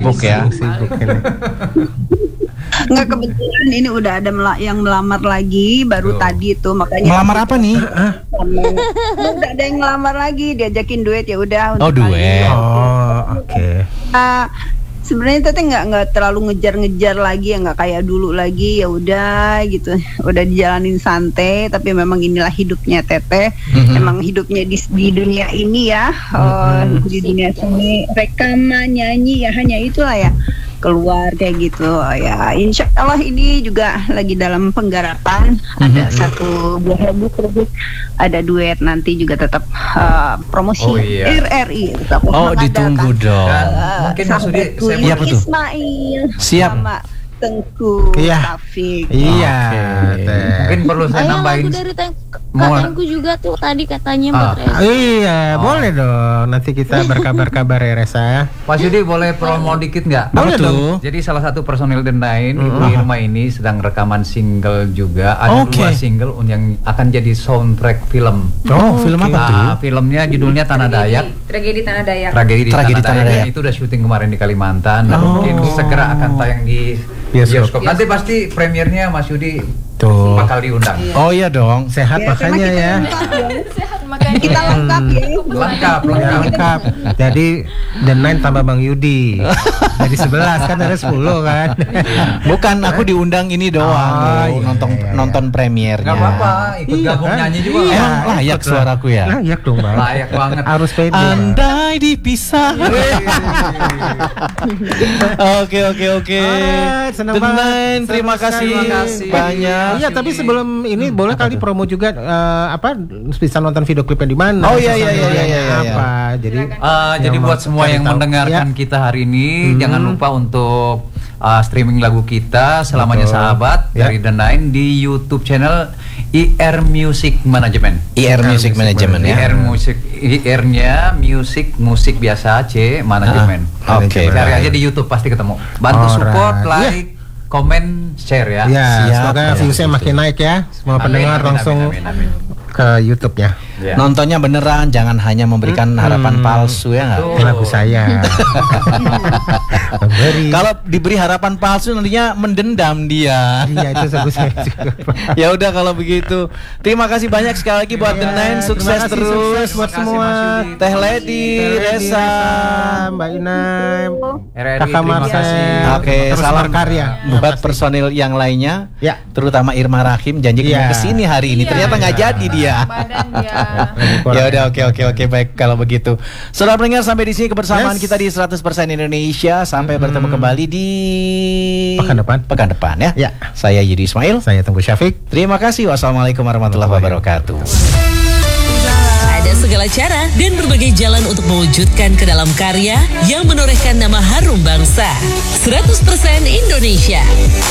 Sibuk ya. Sibuk ini. Nggak, kebetulan ini udah ada yang melamar lagi baru tadi tuh, makanya. Melamar apa nih? Udah ada yang melamar lagi, diajakin duet, ya udah. Oh, duet. Oh, oke. Sebenarnya Teteh nggak terlalu ngejar-ngejar lagi ya, nggak kayak dulu lagi, ya udah gitu, udah dijalanin santai. Tapi memang inilah hidupnya Teteh, emang hidupnya di dunia ini ya, di dunia seni, rekaman, nyanyi ya, hanya itulah ya, keluar kayak gitu ya. Insya Allah ini juga lagi dalam penggarapan, ada satu buah lagu terus ada duet, nanti juga tetap promosi RRI tetap ditunggu dong. Mungkin Mas Sudi Iya, betul. Ismail Siap. sama Tengku Taufik. Iya. Mungkin perlu saya nambahin. Lagu dari Katengku juga tuh tadi katanya buat Reza. Iya, boleh dong. Nanti kita berkabar-kabar ya Reza. Pak Yudi boleh promo dikit nggak? Boleh tuh. Jadi salah satu personil The Nine, Ibu Irma ini sedang rekaman single juga. Ada 2 single yang akan jadi soundtrack film. Oh, film apa tuh? Filmnya judulnya Tanah Dayak. Tragedi Tanah Dayak. Tragedi di Tragedi Tanah Tanah Dayak. Dayak. Itu udah syuting kemarin di Kalimantan. Dan mungkin segera akan tayang di bioskop. Nanti pasti premiernya Mas Yudi Tuh. bakal diundang. Oh iya dong. Sehat makanya ya. Sehat makanya. Kita lengkap ya. Lengkap. Jadi The Nine tambah Bang Yudi. Jadi 11 kan ada 10 kan. Bukan, aku diundang ini doang. iya, Nonton premiernya. Gak apa-apa, ikut gabung nyanyi juga. Emang layak suaraku ya? Layak dong Bang. Layak banget. Harus pede. Andai dipisah. Oke. Alright, senang The banget. Nine, terima kasih banyak. Iya, tapi sebelum ini boleh kali promo juga bisa nonton video klipnya di mana? Oh, iya. Apa? Jadi buat semua yang mendengarkan kita hari ini, jangan lupa untuk streaming lagu kita Selamanya Sahabat dari The Nine di YouTube channel IR Music Management. IR Music Management ya. IR Music, IR-nya musik biasa, C Management. Oke. Cari aja di YouTube pasti ketemu. Bantu support, like, komen, share ya. Ya, Siap, semoga viewsnya makin naik ya. Semua pendengar langsung ke YouTube-nya. Nontonnya beneran, jangan hanya memberikan harapan palsu ya nggak? Lagu saya. Kalau diberi harapan palsu nantinya mendendam dia. Iya, itu lagu saya juga. Ya udah kalau begitu. Terima kasih banyak sekali lagi buat The Nine, sukses terus. Sukses buat semua. Teh Lady, Reza, Mbak Inam, RRI, Kakak terima Marcel. kasih. Oke, Terus salam berkarya. buat personil yang lainnya. Ya. Terutama Irma Rahim janji Iya. kesini hari ini. Ternyata nggak jadi dia. Badan ya. Ya udah, oke baik kalau begitu. Saudara pendengar, sampai di sini kebersamaan kita di 100% Indonesia. Sampai bertemu kembali di pekan depan ya. Ya. Saya Yudi Ismail. Saya Tengku Syafiq. Terima kasih. Wassalamualaikum warahmatullahi wabarakatuh. Ada segala cara dan berbagai jalan untuk mewujudkan ke dalam karya yang menorehkan nama harum bangsa. 100% Indonesia.